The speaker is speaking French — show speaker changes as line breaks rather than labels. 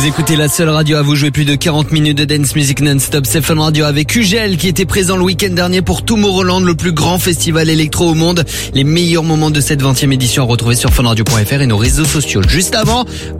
Vous écoutez la seule radio à vous jouer plus de 40 minutes de dance music non-stop. C'est Fun Radio avec Ugel qui était présent le week-end dernier pour Tomorrowland, le plus grand festival électro au monde. Les meilleurs moments de cette 20e édition à retrouver sur funradio.fr et nos réseaux sociaux. Juste avant,